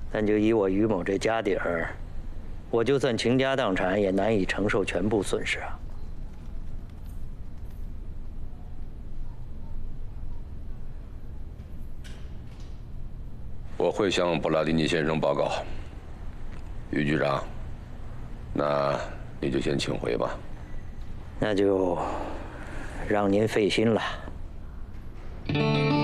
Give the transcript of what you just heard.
但就以我于某这家底儿，我就算倾家荡产，也难以承受全部损失啊。 我会向布拉蒂尼先生报告。于局长，那你就先请回吧。 那就让您费心了。